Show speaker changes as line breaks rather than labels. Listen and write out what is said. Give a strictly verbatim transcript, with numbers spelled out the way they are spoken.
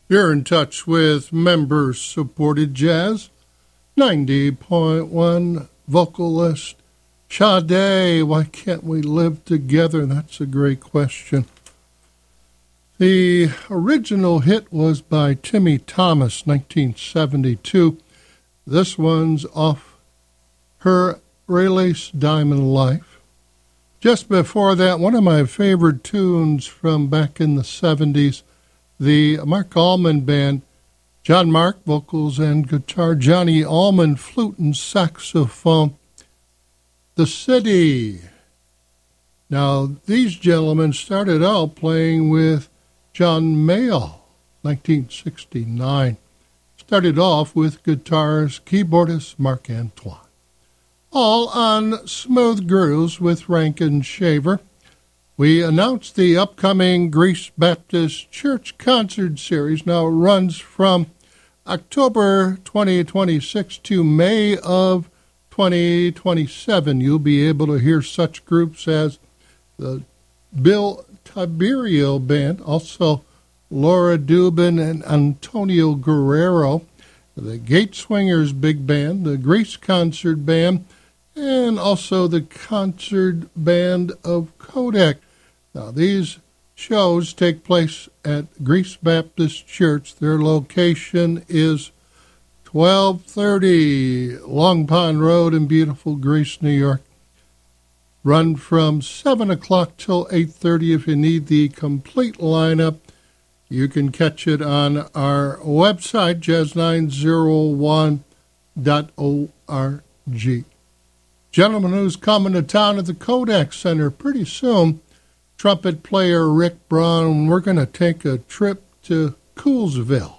You're in touch with member-supported jazz. ninety point one vocalist Sade, Why Can't We Live Together? That's a great question. The original hit was by Timmy Thomas, nineteen seventy-two. This one's off her Release Diamond Life. Just before that, one of my favorite tunes from back in the seventies, the Mark Allman Band, John Mark, vocals and guitar, Johnny Allman, flute and saxophone, The City. Now, these gentlemen started out playing with John Mayall, nineteen sixty-nine. Started off with guitars, keyboardist Mark Antoine. All on Smooth Grooves with Rankin Shaver. We announced the upcoming Greece Baptist Church concert series. Now it runs from October twenty twenty-six to May of twenty twenty-seven. You'll be able to hear such groups as the Bill Tiberio Band, also Laura Dubin and Antonio Guerrero, the Gate Swingers Big Band, the Greece Concert Band, and also the Concert Band of Kodak. Now, these shows take place at Greece Baptist Church. Their location is twelve thirty Long Pond Road in beautiful Greece, New York. Run from seven o'clock till eight thirty. If you need the complete lineup, you can catch it on our website, jazz nine oh one dot org. Gentleman who's coming to town at the Kodak Center pretty soon, trumpet player Rick Braun. We're going to take a trip to Coolsville.